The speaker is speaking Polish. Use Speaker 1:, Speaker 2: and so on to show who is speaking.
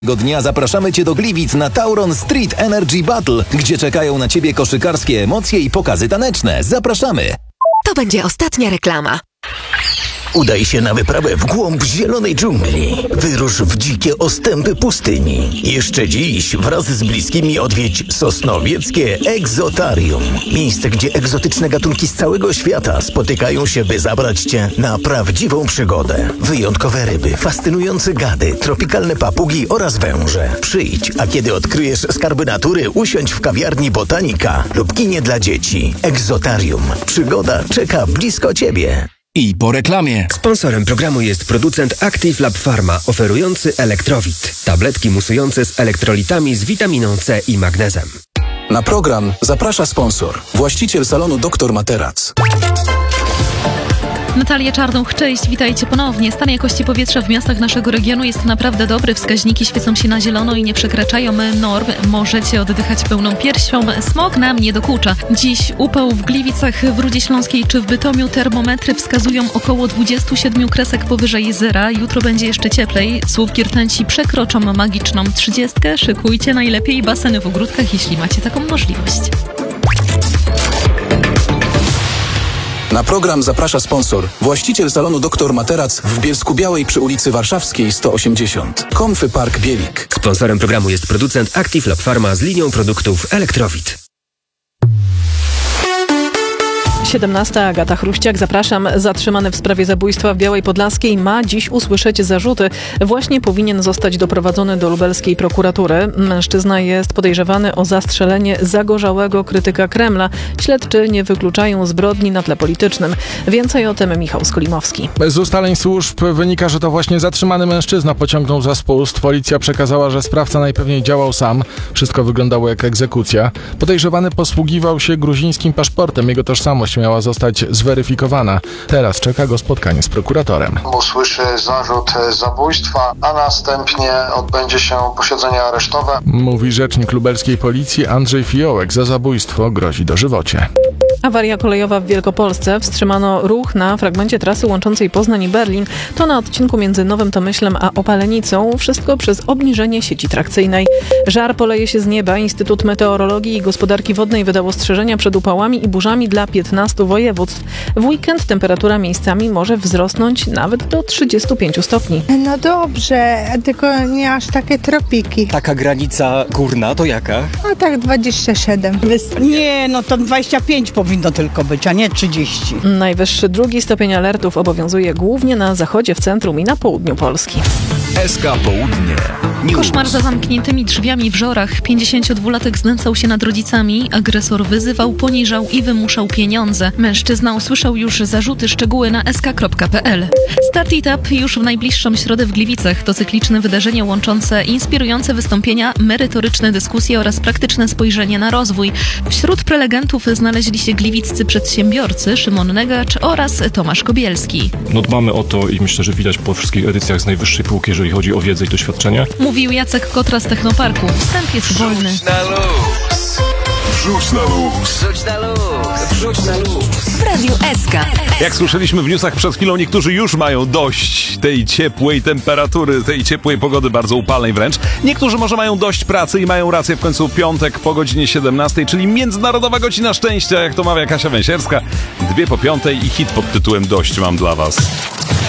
Speaker 1: Tego dnia zapraszamy Cię do Gliwic na Tauron Street Energy Battle, gdzie czekają na Ciebie koszykarskie emocje i pokazy taneczne. Zapraszamy!
Speaker 2: To będzie ostatnia reklama.
Speaker 3: Udaj się na wyprawę w głąb zielonej dżungli. Wyrusz w dzikie ostępy pustyni. Jeszcze dziś wraz z bliskimi odwiedź Sosnowieckie Egzotarium. Miejsce, gdzie egzotyczne gatunki z całego świata spotykają się, by zabrać Cię na prawdziwą przygodę. Wyjątkowe ryby, fascynujące gady, tropikalne papugi oraz węże. Przyjdź, a kiedy odkryjesz skarby natury, usiądź w kawiarni Botanika lub kinie dla dzieci. Egzotarium. Przygoda czeka blisko Ciebie.
Speaker 4: I po reklamie.
Speaker 5: Sponsorem programu jest producent Active Lab Pharma, oferujący Elektrowit. Tabletki musujące z elektrolitami z witaminą C i magnezem.
Speaker 6: Na program zaprasza sponsor, właściciel salonu Dr Materac.
Speaker 7: Natalia Czarnuch, cześć, witajcie ponownie. Stan jakości powietrza w miastach naszego regionu jest naprawdę dobry. Wskaźniki świecą się na zielono i nie przekraczają norm. Możecie oddychać pełną piersią. Smog nam nie dokucza. Dziś upał w Gliwicach, w Rudzie Śląskiej czy w Bytomiu. Termometry wskazują około 27 kresek powyżej zera. Jutro będzie jeszcze cieplej. Słupki rtęci przekroczą magiczną 30. Szykujcie najlepiej baseny w ogródkach, jeśli macie taką możliwość.
Speaker 6: Na program zaprasza sponsor, właściciel salonu Dr Materac w Bielsku-Białej przy ulicy Warszawskiej 180. Comfy Park Bielik.
Speaker 5: Sponsorem programu jest producent Active Lab Pharma z linią produktów Elektrowit.
Speaker 8: 17. Agata Chruściak, zapraszam. Zatrzymany w sprawie zabójstwa w Białej Podlaskiej ma dziś usłyszeć zarzuty. Właśnie powinien zostać doprowadzony do lubelskiej prokuratury. Mężczyzna jest podejrzewany o zastrzelenie zagorzałego krytyka Kremla. Śledczy nie wykluczają zbrodni na tle politycznym. Więcej o tym Michał Skolimowski.
Speaker 9: Z ustaleń służb wynika, że to właśnie zatrzymany mężczyzna pociągnął za spust. Policja przekazała, że sprawca najpewniej działał sam. Wszystko wyglądało jak egzekucja. Podejrzewany posługiwał się gruzińskim paszportem. Jego tożsamość miała zostać zweryfikowana. Teraz czeka go spotkanie z prokuratorem.
Speaker 10: Usłyszy zarzut zabójstwa, a następnie odbędzie się posiedzenie aresztowe.
Speaker 9: Mówi rzecznik lubelskiej policji Andrzej Fiołek. Za zabójstwo grozi dożywocie.
Speaker 8: Awaria kolejowa w Wielkopolsce. Wstrzymano ruch na fragmencie trasy łączącej Poznań i Berlin. To na odcinku między Nowym Tomyślem a Opalenicą. Wszystko przez obniżenie sieci trakcyjnej. Żar poleje się z nieba. Instytut Meteorologii i Gospodarki Wodnej wydał ostrzeżenia przed upałami i burzami dla 15 województw. W weekend temperatura miejscami może wzrosnąć nawet do 35 stopni.
Speaker 11: No dobrze, tylko nie aż takie tropiki.
Speaker 4: Taka granica górna to jaka?
Speaker 11: No tak 27.
Speaker 12: Nie, no to 25 powinno tylko być, a nie 30.
Speaker 8: Najwyższy 2 stopień alertów obowiązuje głównie na zachodzie, w centrum i na południu Polski.
Speaker 1: SK Południe.
Speaker 7: Koszmar za zamkniętymi drzwiami w Żorach. 52-latek znęcał się nad rodzicami. Agresor wyzywał, poniżał i wymuszał pieniądze. Mężczyzna usłyszał już zarzuty, szczegóły na sk.pl. Start It Up już w najbliższą środę w Gliwicach. To cykliczne wydarzenie łączące inspirujące wystąpienia, merytoryczne dyskusje oraz praktyczne spojrzenie na rozwój. Wśród prelegentów znaleźli się gliwiccy przedsiębiorcy Szymon Negacz oraz Tomasz Kobielski.
Speaker 13: No dbamy o to i myślę, że widać po wszystkich edycjach z najwyższej półki, jeżeli chodzi o wiedzę i doświadczenie.
Speaker 7: Mówił Jacek Kotra z Technoparku. Wstęp jest wolny.
Speaker 14: Wrzuć na luz. Wrzuć na luz. Wrzuć na luz.
Speaker 2: W Radiu SK.
Speaker 15: Jak słyszeliśmy w newsach przed chwilą, niektórzy już mają dość tej ciepłej temperatury, tej ciepłej pogody, bardzo upalnej wręcz. Niektórzy może mają dość pracy i mają rację, w końcu piątek po godzinie 17, czyli Międzynarodowa Godzina Szczęścia, jak to mawia Kasia Węsierska. 2 po 5 i hit pod tytułem Dość mam dla was.